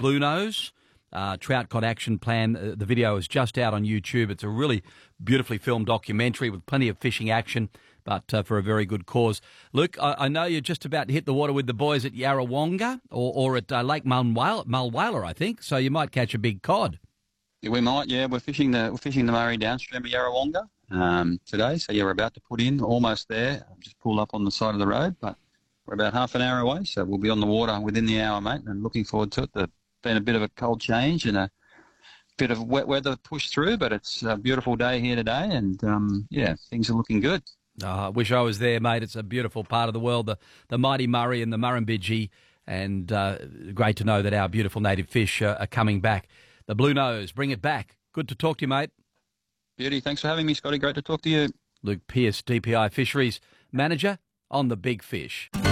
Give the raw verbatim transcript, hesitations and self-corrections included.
Blue Nose. Uh, Trout Got Action Plan. Uh, the video is just out on YouTube. It's a really beautifully filmed documentary with plenty of fishing action, but uh, for a very good cause. Luke, I, I know you're just about to hit the water with the boys at Yarrawonga or, or at uh, Lake Mulwala, Mulwala, I think, so you might catch a big cod. Yeah, we might, yeah. We're fishing the we're fishing the Murray downstream of Yarrawonga um, today, so yeah, we're about to put in, almost there. Just pulled up on the side of the road, but we're about half an hour away, so we'll be on the water within the hour, mate, and looking forward to it. The been a bit of a cold change and a bit of wet weather pushed through, but it's a beautiful day here today, and um, yeah, things are looking good. Oh, I wish I was there, mate. It's a beautiful part of the world, the, the mighty Murray and the Murrumbidgee, and uh, great to know that our beautiful native fish uh, are coming back. The Blue Nose, bring it back. Good to talk to you, mate. Beauty, thanks for having me, Scotty. Great to talk to you. Luke Pearce, D P I Fisheries Manager on the Big Fish.